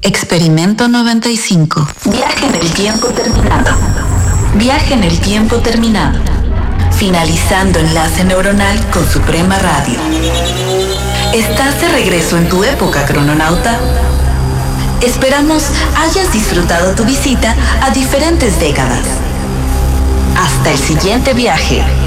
Experimento 95. Viaje en el tiempo terminado. Viaje en el tiempo terminado. Finalizando enlace neuronal con Suprema Radio. ¿Estás de regreso en tu época, crononauta? Esperamos hayas disfrutado tu visita a diferentes décadas. Hasta el siguiente viaje.